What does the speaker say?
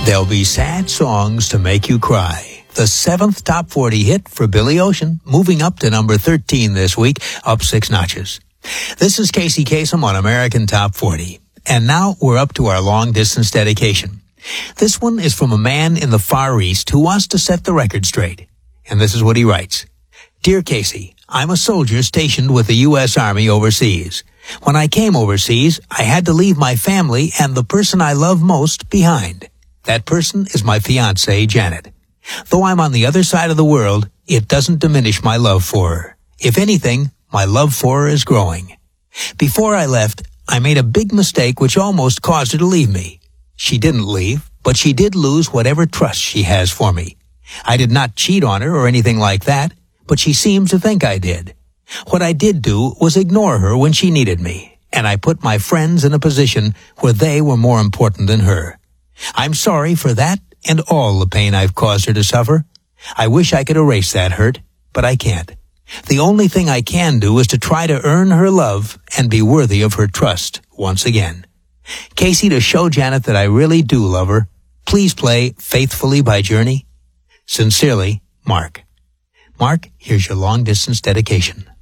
There'll be sad songs to make you cry. The 7th top 40 hit for Billy Ocean, moving up to number 13 this week, up 6 notches. This is Casey Kasem on American Top 40. And now we're up to our long-distance dedication. This one is from a man in the Far East who wants to set the record straight. And this is what he writes. Dear Casey, I'm a soldier stationed with the U.S. Army overseas. When I came overseas, I had to leave my family and the person I love most behind. That person is my fiancée, Janet. Though I'm on the other side of the world, it doesn't diminish my love for her. If anything, my love for her is growing. Before I left, I made a big mistake which almost caused her to leave me. She didn't leave, but she did lose whatever trust she has for me. I did not cheat on her or anything like that, but she seems to think I did. What I did do was ignore her when she needed me, and I put my friends in a position where they were more important than her. I'm sorry for that and all the pain I've caused her to suffer. I wish I could erase that hurt, but I can't. The only thing I can do is to try to earn her love and be worthy of her trust once again. Casey, to show Janet that I really do love her, please play Faithfully by Journey. Sincerely, Mark. Mark, here's your long-distance dedication.